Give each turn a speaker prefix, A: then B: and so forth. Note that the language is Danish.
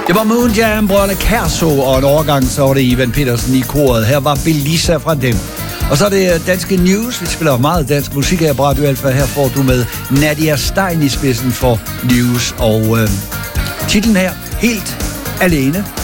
A: Det var Moon Jam, brødrene Kærso, og en overgang, så var det Ivan Petersen i koret. Her var Belisa fra dem. Og så er det Danske News. Vi spiller meget dansk musik her på Radio Alfa. Her får du med Nadia Stein i spidsen for News. Og titlen her, Helt alene.